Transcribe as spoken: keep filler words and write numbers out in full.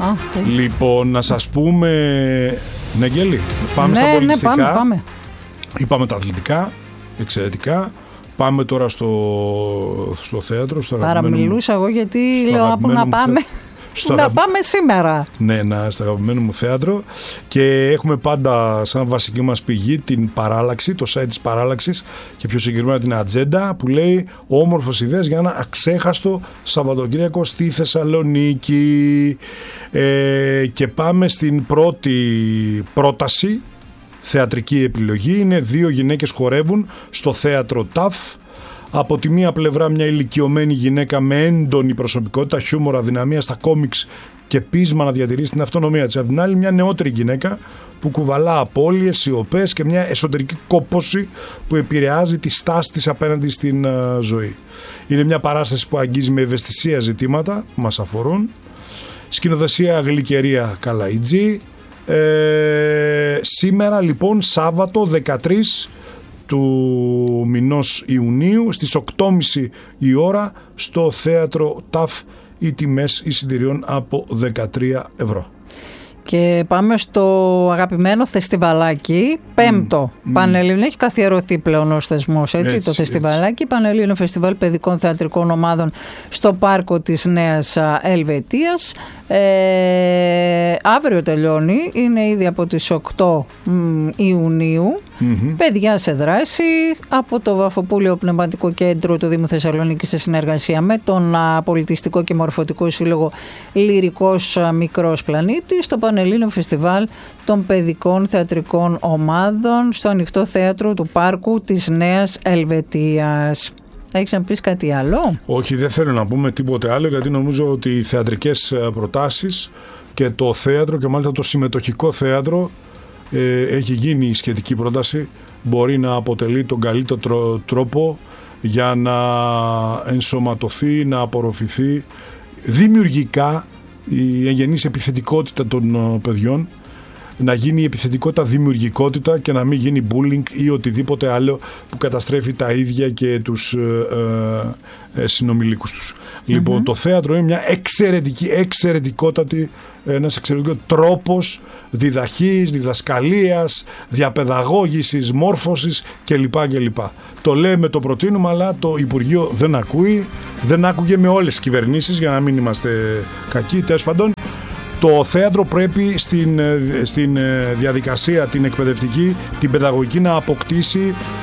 Λοιπόν, να σας πούμε... Ναι, Γέλη, πάμε ναι, στα πολιτιστικά. Ναι, πάμε, πάμε. Είπαμε τα αθλητικά, εξαιρετικά. Πάμε τώρα στο, στο θέατρο. Στο Παραμιλούσα εγώ γιατί λέω από να πάμε... Στο να αγαπη... πάμε σήμερα. Ναι, να, στο αγαπημένο μου θέατρο. Και έχουμε πάντα σαν βασική μας πηγή την παράλλαξη, το site της παράλλαξης και πιο συγκεκριμένα την ατζέντα που λέει όμορφες ιδέες για ένα αξέχαστο Σαββατοκύριακο στη Θεσσαλονίκη. Ε, και πάμε στην πρώτη πρόταση, θεατρική επιλογή. Είναι δύο γυναίκες χορεύουν στο θέατρο ΤΑΦ. Από τη μία πλευρά μια ηλικιωμένη γυναίκα με έντονη προσωπικότητα, χιούμορ, αδυναμία στα κόμιξ και πείσμα να διατηρήσει την αυτονομία της. Από την άλλη μια νεότερη γυναίκα που κουβαλά απώλειες, σιωπές και μια εσωτερική κόπωση που επηρεάζει τη στάση της απέναντι στην uh, ζωή. Είναι μια παράσταση που αγγίζει με ευαισθησία ζητήματα που μας αφορούν. Σκηνοθεσία Γλυκερία Καλαϊτζή. Ε, σήμερα λοιπόν Σάββατο δεκατρείς του μηνός Ιουνίου στις οκτώ και μισή η ώρα στο θέατρο ΤΑΦ, οι τιμές εισιτηρίων από δεκατρία ευρώ. Και πάμε στο αγαπημένο φεστιβαλάκι, πέμπτο mm. Πανελλήνιο, έχει καθιερωθεί πλέον ως θεσμός, έτσι, έτσι το φεστιβαλάκι, έτσι. Πανελλήνιο Φεστιβάλ Παιδικών Θεατρικών Ομάδων στο Πάρκο της Νέας Ελβετίας. Ε, αύριο τελειώνει, είναι ήδη από τις οκτώ Ιουνίου. Mm-hmm. Παιδιά σε δράση από το Βαφοπούλιο Πνευματικό Κέντρο του Δήμου Θεσσαλονίκης σε συνεργασία με τον Πολιτιστικό και Μορφωτικό Σύλλογο Λυρικός Μικρός Πλανήτης, το Πανελλήνιο Φεστιβάλ των Παιδικών Θεατρικών Ομάδων στο ανοιχτό θέατρο του Πάρκου της Νέας Ελβετίας. Έχεις να πεις κάτι άλλο? Όχι, δεν θέλω να πούμε τίποτε άλλο, γιατί νομίζω ότι οι θεατρικές προτάσεις και το θέατρο και μάλιστα το συμμετοχικό θέατρο, ε, έχει γίνει η σχετική πρόταση, μπορεί να αποτελεί τον καλύτερο τρόπο για να ενσωματωθεί, να απορροφηθεί δημιουργικά η εγγενής επιθετικότητα των παιδιών, να γίνει η επιθετικότητα δημιουργικότητα και να μην γίνει bullying ή οτιδήποτε άλλο που καταστρέφει τα ίδια και τους ε, ε, συνομιλίκους τους. Mm-hmm. Λοιπόν, το θέατρο είναι μια εξαιρετική, εξαιρετικότατη, ένας εξαιρετικός τρόπος διδαχής, διδασκαλίας, διαπαιδαγώγησης, μόρφωσης κλπ. κλπ. Το λέμε, το προτείνουμε, αλλά το Υπουργείο δεν ακούει, δεν άκουγε με όλες τις κυβερνήσεις, για να μην είμαστε κακοί, τέλος πάντων. Το θέατρο πρέπει στην, στην διαδικασία την εκπαιδευτική, την παιδαγωγική να αποκτήσει